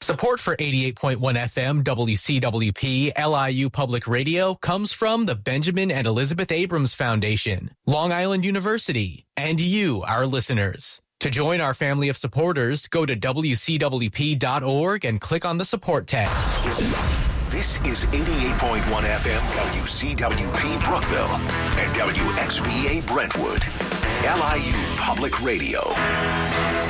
Support for 88.1 FM WCWP LIU Public Radio comes from the Benjamin and Elizabeth Abrams Foundation, Long Island University, and you, our listeners. To join our family of supporters, go to WCWP.org and click on the support tab. This is 88.1 FM WCWP Brookville and WXVA Brentwood, LIU Public Radio.